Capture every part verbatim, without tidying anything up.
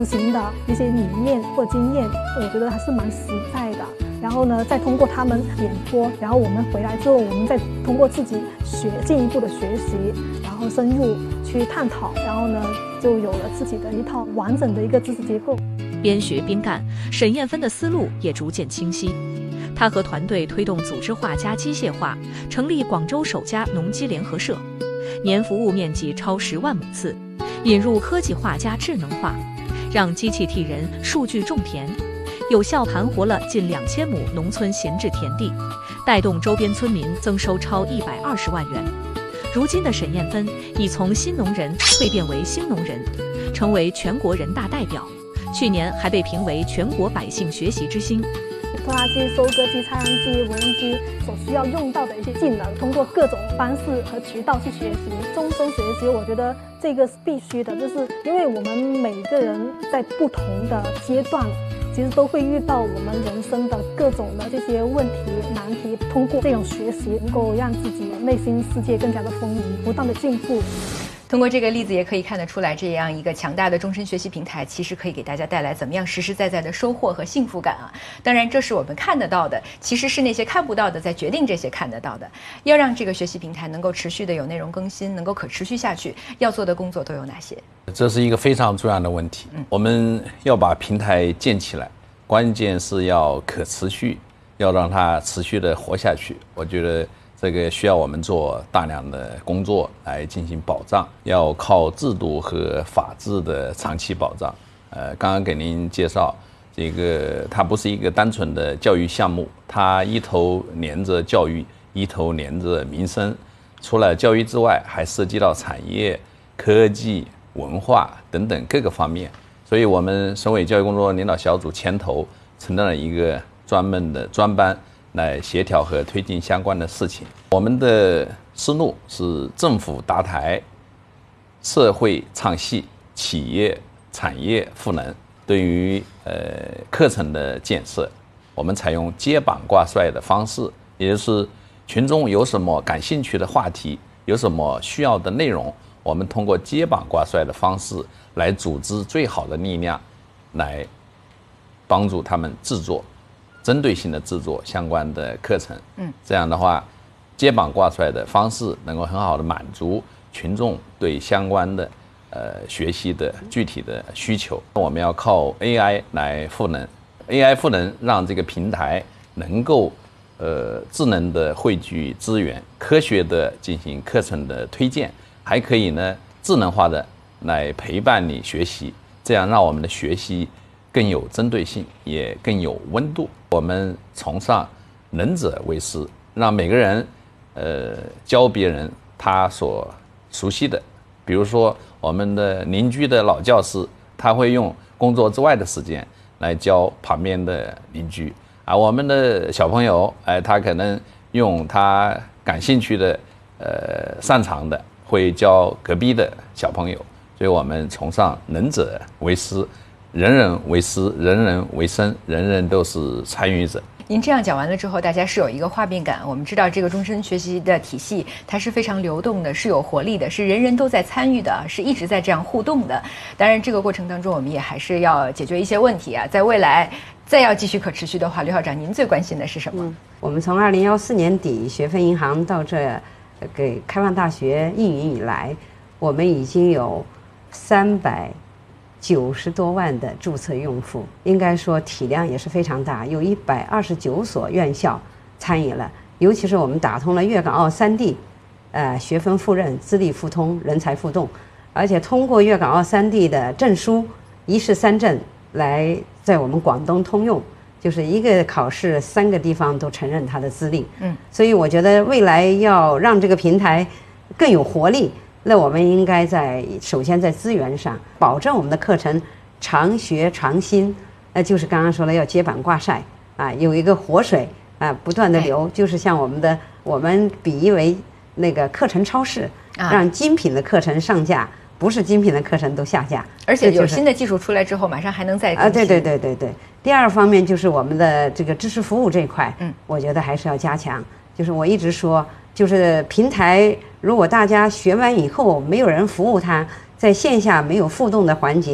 行的一些理念或经验，我觉得还是蛮实在的。然后呢，再通过他们演播，然后我们回来之后，我们再通过自己学进一步的学习，然后深入去探讨，然后呢，就有了自己的一套完整的一个知识结构。 边学边干，沈艳芬的思路也逐渐清晰。她和团队推动组织化加机械化，成立广州首家农机联合社，年服务面积超十万亩次，引入科技化加智能化，让机器替人，数据种田，有效盘活了近两千亩农村闲置田地，带动周边村民增收超一百二十万元。如今的沈艳芬已从新农人蜕变为新农人，成为全国人大代表。去年还被评为全国百姓学习之星。 拖拉机、收割机、插秧机、无人机所需要用到的一些技能，通过各种方式和渠道去学习，终身学习，我觉得这个是必须的，就是因为我们每个人在不同的阶段，其实都会遇到我们人生的各种的这些问题难题，通过这种学习，能够让自己内心世界更加的丰盈，不断的进步。 通过这个例子也可以看得出来，这样一个强大的终身学习平台其实可以给大家带来怎么样实实在在的收获和幸福感啊！当然这是我们看得到的，其实是那些看不到的在决定这些看得到的。要让这个学习平台能够持续的有内容更新，能够可持续下去，要做的工作都有哪些？ 这是一个非常重要的问题。嗯，我们要把平台建起来，关键是要可持续，要让它持续的活下去。我觉得这个需要我们做大量的工作来进行保障，要靠制度和法治的长期保障。呃，刚刚给您介绍，这个它不是一个单纯的教育项目，它一头连着教育，一头连着民生。除了教育之外，还涉及到产业、科技、文化等等各个方面。所以我们省委教育工作领导小组牵头成立了一个专门的专班，来协调和推进相关的事情。我们的思路是政府搭台，社会唱戏，企业产业赋能。对于呃课程的建设，我们采用接榜挂帅的方式，也就是群众有什么感兴趣的话题，有什么需要的内容，我们通过接榜挂帅的方式来组织最好的力量，来帮助他们制作针对性的制作相关的课程。嗯，这样的话，接榜挂帅的方式能够很好的满足群众对相关的呃学习的具体的需求。我们要靠 A I 来赋能 ，A I 赋能让这个平台能够呃智能的汇聚资源，科学的进行课程的推荐，还可以呢智能化的来陪伴你学习，这样让我们的学习更有针对性，也更有温度。我们崇尚能者为师，让每个人呃教别人他所熟悉的。比如说我们的邻居的老教师，他会用工作之外的时间来教旁边的邻居，而我们的小朋友哎、呃，他可能用他感兴趣的呃擅长的会教隔壁的小朋友。所以我们崇尚能者为师，人人为师，人人为生，人人都是参与者。 您这样讲完了之后，大家是有一个画面感。我们知道这个终身学习的体系，它是非常流动的，是有活力的，是人人都在参与的，是一直在这样互动的。当然，这个过程当中，我们也还是要解决一些问题啊。在未来再要继续可持续的话，刘校长，您最关心的是什么？ 嗯、我们从二零幺四年底学分银行到这给开放大学运营以来，我们已经有三百九十多万的注册用户，应该说体量也是非常大，有一百二十九所院校参与了。尤其是我们打通了粤港澳三地，呃，学分互认、资历互通、人才互动，而且通过粤港澳三地的证书一试三证来在我们广东通用，就是一个考试三个地方都承认它的资历。嗯，所以我觉得未来要让这个平台更有活力。那我们应该在首先在资源上保证我们的课程常学常新，那就是刚刚说了要接榜挂帅啊，有一个活水啊不断的流，就是像我们的我们比喻为那个课程超市，让精品的课程上架，不是精品的课程都下架， 而且有新的技术出来之后，马上还能再啊，对对对对对。第二方面就是我们的这个知识服务这一块，嗯，我觉得还是要加强。就是我一直说，就是平台如果大家学完以后没有人服务它，在线下没有互动的环节，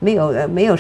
没有呃没有